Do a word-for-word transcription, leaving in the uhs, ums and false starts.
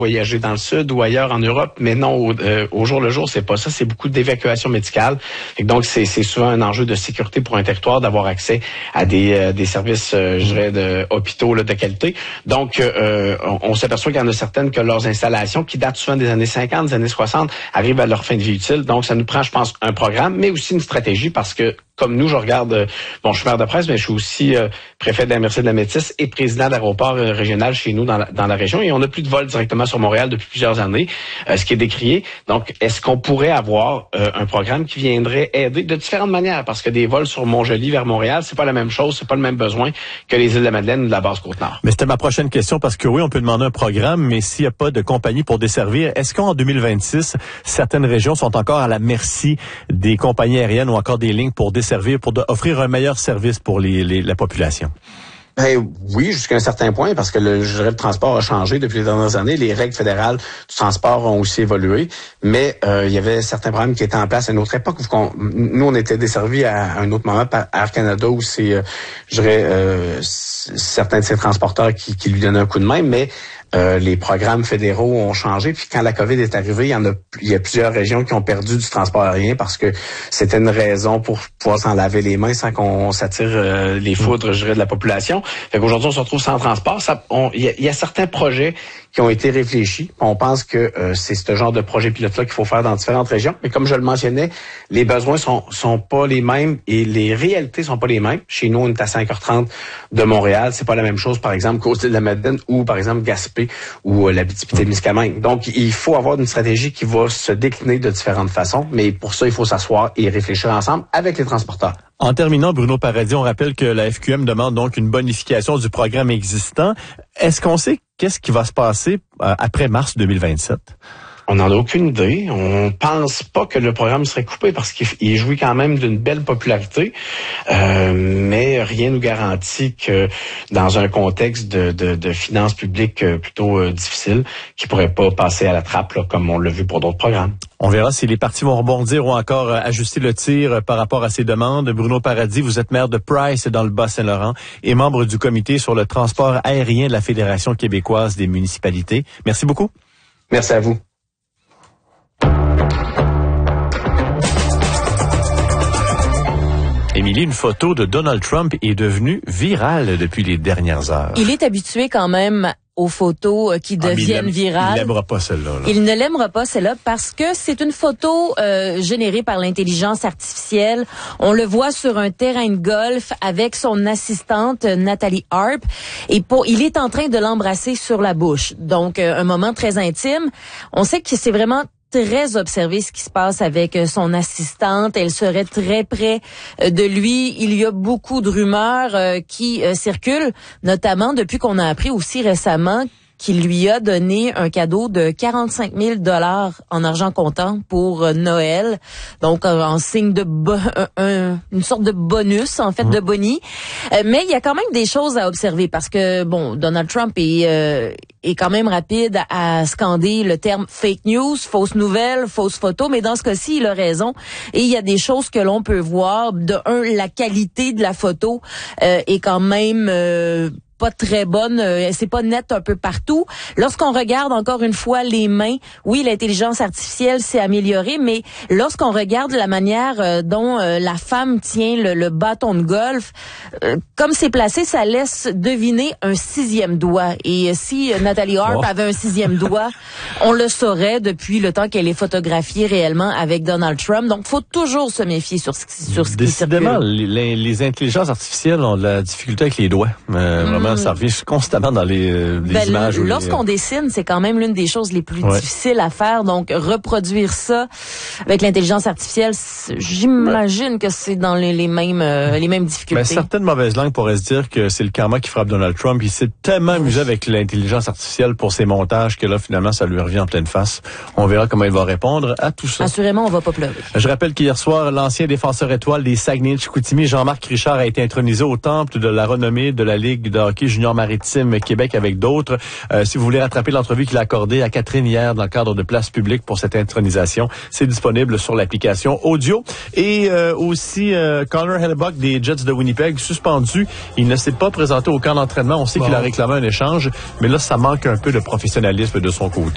voyager dans le sud ou ailleurs en Europe, mais non, au, euh, au jour le jour, c'est pas ça, c'est beaucoup d'évacuation médicale. Et donc, c'est, c'est souvent un enjeu de sécurité pour un territoire d'avoir accès à des, euh, des services, euh, je dirais, de hôpitaux là, de qualité. Donc, euh, on, on s'aperçoit qu'il y en a certaines que leurs installations, qui datent souvent des années cinquante, des années soixante, arrivent à leur fin de vie utile. Donc, ça nous prend, je pense, un programme, mais aussi une stratégie parce que comme nous, je regarde, euh, bon, je suis maire de presse, mais je suis aussi euh, préfet de la M R C de la Métis et président d'aéroport euh, régional chez nous dans la, dans la région. Et on n'a plus de vol directement sur Montréal depuis plusieurs années, euh, ce qui est décrié. Donc, est-ce qu'on pourrait avoir euh, un programme qui viendrait aider de différentes manières? Parce que des vols sur Montjoli vers Montréal, c'est pas la même chose, c'est pas le même besoin que les îles de la Madeleine ou de la Basse-Côte-Nord. Mais c'était ma prochaine question parce que oui, on peut demander un programme, mais s'il n'y a pas de compagnie pour desservir, est-ce qu'en deux mille vingt-six, certaines régions sont encore à la merci des compagnies aériennes ou encore des lignes pour desservir, pour de, offrir un meilleur service pour les, les, la population? Ben oui, jusqu'à un certain point, parce que le, je dirais, le transport a changé depuis les dernières années. Les règles fédérales du transport ont aussi évolué, mais euh, il y avait certains programmes qui étaient en place à une autre époque. Où nous, on était desservis à, à un autre moment par Air Canada, où c'est, euh, je dirais, euh, certains de ces transporteurs qui, qui lui donnaient un coup de main, mais Euh, les programmes fédéraux ont changé. Puis quand la COVID est arrivée, il y en a, il y a plusieurs régions qui ont perdu du transport aérien parce que c'était une raison pour pouvoir s'en laver les mains sans qu'on s'attire euh, les foudres, je dirais, de la population. Fait qu'aujourd'hui, on se retrouve sans transport. Ça, on, il y a, il y a certains projets qui ont été réfléchis. On pense que euh, c'est ce genre de projet pilote-là qu'il faut faire dans différentes régions. Mais comme je le mentionnais, les besoins sont sont pas les mêmes et les réalités sont pas les mêmes. Chez nous, on est à cinq heures trente de Montréal. C'est pas la même chose, par exemple, qu'aux îles de la Madeleine ou, par exemple, Gaspé ou euh, l'Abitibi-Témiscamingue. Donc, il faut avoir une stratégie qui va se décliner de différentes façons. Mais pour ça, il faut s'asseoir et réfléchir ensemble avec les transporteurs. En terminant, Bruno Paradis, on rappelle que la F Q M demande donc une bonification du programme existant. Est-ce qu'on sait qu'est-ce qui va se passer euh, après mars deux mille vingt-sept? On n'en a aucune idée. On pense pas que le programme serait coupé parce qu'il jouit quand même d'une belle popularité, euh, mais rien nous garantit que dans un contexte de, de, de finances publiques plutôt euh, difficile, qu'il pourrait pas passer à la trappe là, comme on l'a vu pour d'autres programmes. On verra si les partis vont rebondir ou encore euh, ajuster le tir par rapport à ces demandes. Bruno Paradis, vous êtes maire de Price dans le Bas-Saint-Laurent et membre du comité sur le transport aérien de la Fédération québécoise des municipalités. Merci beaucoup. Merci à vous. Émilie, une photo de Donald Trump est devenue virale depuis les dernières heures. Il est habitué quand même aux photos qui ah, deviennent il virales. Il n'aimera pas celle-là. Là. Il ne l'aimera pas celle-là parce que c'est une photo euh, générée par l'intelligence artificielle. On le voit sur un terrain de golf avec son assistante Nathalie Harp et pour, il est en train de l'embrasser sur la bouche. Donc euh, un moment très intime. On sait que c'est vraiment très observé ce qui se passe avec son assistante. Elle serait très près de lui. Il y a beaucoup de rumeurs euh, qui euh, circulent, notamment depuis qu'on a appris aussi récemment qu'il lui a donné un cadeau de quarante-cinq mille dollars en argent comptant pour euh, Noël. Donc, euh, en signe de bo- un, un, une sorte de bonus, en fait, mmh. de boni. Euh, mais il y a quand même des choses à observer parce que, bon, Donald Trump est, euh, est quand même rapide à scander le terme fake news, fausse nouvelle, fausse photo. Mais dans ce cas-ci, il a raison. Et il y a des choses que l'on peut voir. De un, la qualité de la photo euh, est quand même... Euh, pas très bonne, euh, c'est pas net un peu partout. Lorsqu'on regarde encore une fois les mains, oui, l'intelligence artificielle s'est améliorée, mais lorsqu'on regarde la manière euh, dont euh, la femme tient le, le bâton de golf, euh, comme c'est placé, ça laisse deviner un sixième doigt. Et euh, si euh, Nathalie Harp oh. avait un sixième doigt, on le saurait depuis le temps qu'elle est photographiée réellement avec Donald Trump. Donc, faut toujours se méfier sur ce, sur ce qui circule. Décidément, les, les intelligences artificielles ont de la difficulté avec les doigts. Euh, mm. Vraiment, ça revient constamment dans les, euh, les ben, images. Lorsqu'on les... dessine, c'est quand même l'une des choses les plus ouais. difficiles à faire. Donc, reproduire ça avec l'intelligence artificielle, j'imagine ouais. que c'est dans les, les mêmes euh, les mêmes difficultés. Ben, certaines mauvaises langues pourraient se dire que c'est le karma qui frappe Donald Trump. Il s'est tellement amusé avec l'intelligence artificielle pour ses montages que là, finalement, ça lui revient en pleine face. On verra comment il va répondre à tout ça. Assurément, on va pas pleurer. Je rappelle qu'hier soir, l'ancien défenseur étoile des Saguenay-Chicoutimi, Jean-Marc Richard, a été intronisé au temple de la renommée de la Ligue de hockey junior maritime Québec avec d'autres. Euh, si vous voulez rattraper l'entrevue qu'il a accordée à Catherine hier dans le cadre de Place Publique pour cette intronisation, c'est disponible sur l'application audio. Et euh, aussi, euh, Connor Hellebuck des Jets de Winnipeg, suspendu. Il ne s'est pas présenté au camp d'entraînement. On sait bon. qu'il a réclamé un échange, mais là, ça manque un peu de professionnalisme de son côté.